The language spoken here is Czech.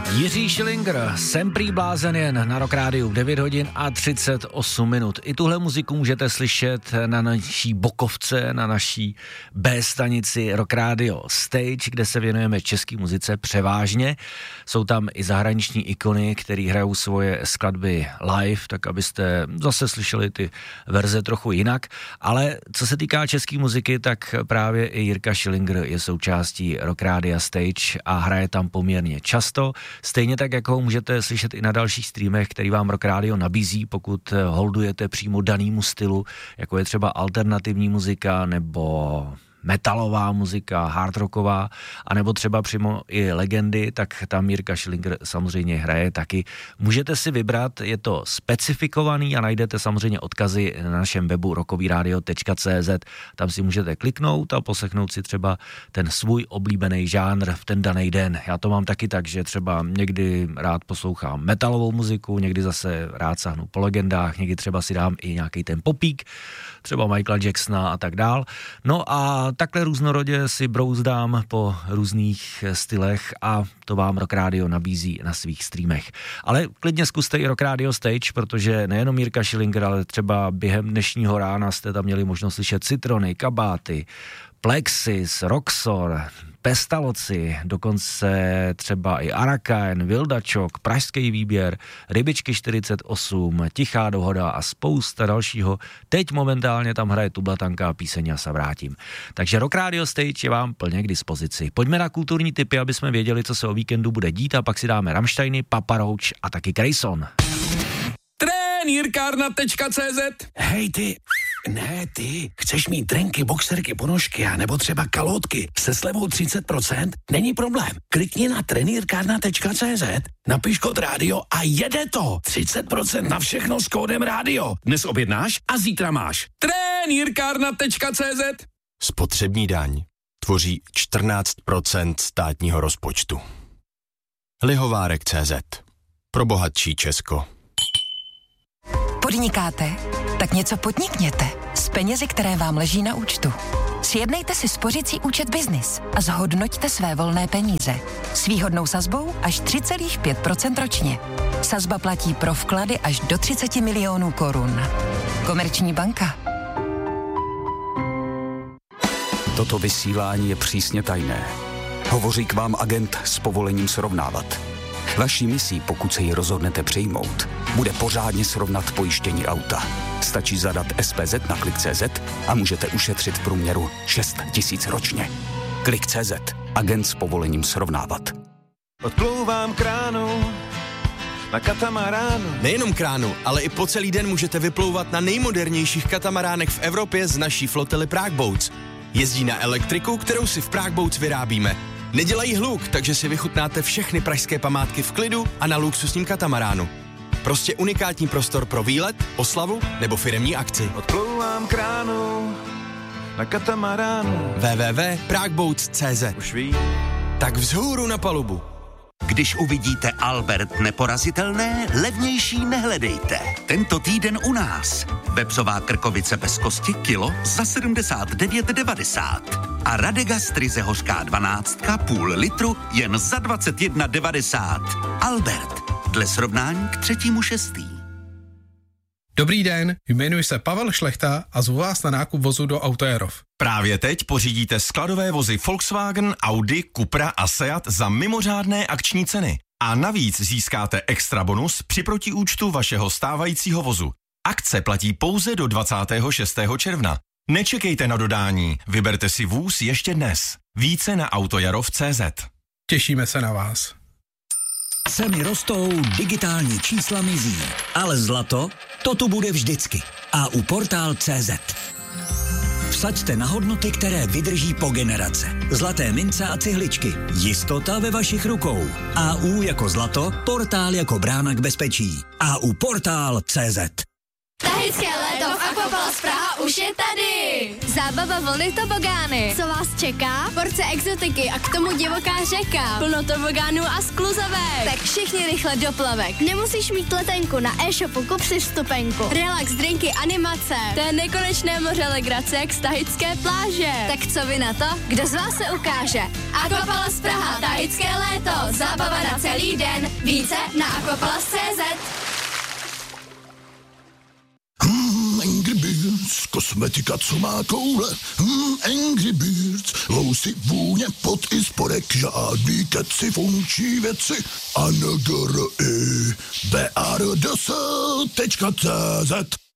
Jiří Schillinger, Jsem prý blázen jen na Rock Rádiu, 9 hodin a 38 minut. I tuhle muziku můžete slyšet na naší bokovce, na naší B stanici Rock Radio Stage, kde se věnujeme české muzice převážně. Jsou tam i zahraniční ikony, který hrajou svoje skladby live, tak abyste zase slyšeli ty verze trochu jinak. Ale co se týká české muziky, tak právě i Jirka Schillinger je součástí Rock Radio Stage a hraje tam poměrně často. Stejně tak, jako ho můžete slyšet i na dalších streamech, který vám Rock Radio nabízí, pokud holdujete přímo danýmu stylu, jako je třeba alternativní muzika nebo metalová muzika, hardrocková, anebo třeba přímo i legendy, tak tam Jirka Schillinger samozřejmě hraje taky. Můžete si vybrat, je to specifikovaný a najdete samozřejmě odkazy na našem webu rockovyradio.cz. Tam si můžete kliknout a poslechnout si třeba ten svůj oblíbený žánr v ten daný den. Já to mám taky tak, že třeba někdy rád poslouchám metalovou muziku, někdy zase rád sahnu po legendách, někdy třeba si dám i nějaký ten popík, třeba Michaela Jacksona a tak dál. No a takhle různorodě si brouzdám po různých stylech a to vám Rock Radio nabízí na svých streamech. Ale klidně zkuste i Rock Radio Stage, protože nejenom Jirka Schillinger, ale třeba během dnešního rána jste tam měli možnost slyšet Citrony, Kabáty, Plexis, Roxor, Pestaloci, dokonce třeba i Arakain, Vildačok, Pražský výběr, Rybičky 48, Tichá dohoda a spousta dalšího. Teď momentálně tam hraje Tublatanka a píseň Já se vrátím. Takže Rock Radio Stage je vám plně k dispozici. Pojďme na kulturní tipy, aby jsme věděli, co se o víkendu bude dít, a pak si dáme Rammsteiny, Papa Roach a taky Grayson. Trenýrkárna.cz. Hej ty, ne ty, chceš mít trenky, boxerky, ponožky a nebo třeba kalhotky se slevou 30%? Není problém. Klikni na trenýrkárna.cz, napiš kód rádio a jede to. 30% na všechno s kódem rádio. Dnes objednáš a zítra máš. Trenýrkárna.cz. Spotřební daň tvoří 14% státního rozpočtu. Lihovárek.cz. Pro bohatší Česko. Podnikáte? Tak něco podnikněte s penězi, které vám leží na účtu. Sjednejte si spořící účet Biznis a zhodnoťte své volné peníze s výhodnou sazbou až 3,5% ročně. Sazba platí pro vklady až do 30 milionů korun. Komerční banka. Toto vysílání je přísně tajné. Hovoří k vám agent s povolením srovnávat. Vaší misí, pokud se ji rozhodnete přijmout, bude pořádně srovnat pojištění auta. Stačí zadat SPZ na Klik.cz a můžete ušetřit v průměru 6 000 ročně. Klik.cz. Agent s povolením srovnávat. Odplouvám kránu na katamaránu. Nejenom kránu, ale i po celý den můžete vyplouvat na nejmodernějších katamaránech v Evropě z naší flotily Prague Boats. Jezdí na elektriku, kterou si v Prague Boats vyrábíme. Nedělají hluk, takže si vychutnáte všechny pražské památky v klidu a na luxusním katamaránu. Prostě unikátní prostor pro výlet, oslavu nebo firemní akci. Odplouvám kránu na katamaránu. www.pragueboats.cz. Už ví. Tak vzhůru na palubu. Když uvidíte Albert neporazitelné, levnější nehledejte. Tento týden u nás. Vepřová krkovice bez kosti kilo za 79,90. A Radegast ryze hořká 12 půl litru jen za 21,90. Albert. Dle srovnání k 3.6. Dobrý den, jmenuji se Pavel Šlechta a zvu vás na nákup vozu do Autojerov. Právě teď pořídíte skladové vozy Volkswagen, Audi, Cupra a Seat za mimořádné akční ceny. A navíc získáte extra bonus při protiúčtu vašeho stávajícího vozu. Akce platí pouze do 26. června. Nečekejte na dodání, vyberte si vůz ještě dnes. Více na autojarov.cz. Těšíme se na vás. Ceny rostou, digitální čísla mizí, ale zlato, to tu bude vždycky. A u Portál.cz. Vsaďte na hodnoty, které vydrží po generace. Zlaté mince a cihličky. Jistota ve vašich rukou. AU jako zlato, Portál jako brána k bezpečí. A u Portál.cz. Tahické léto v Aquapalace Praha už je tady! Zábava vlny tobogány. Co vás čeká? Porce exotiky a k tomu divoká řeka. Plno tobogánů a skluzavek. Tak všichni rychle do plavek. Nemusíš mít letenku, na e-shopu kup si vstupenku. Relax, drinky, animace. To je nekonečné moře legrace jak z tahické pláže. Tak co vy na to? Kdo z vás se ukáže? Aquapalace Praha, tahické léto. Zábava na celý den. Více na aquapalace.cz. Angry Birds, kosmetika, co má koule. Angry Birds, lousy, vůně, pot i spodek, žádný keci, funkční věci. A NGRI, BARDS.cz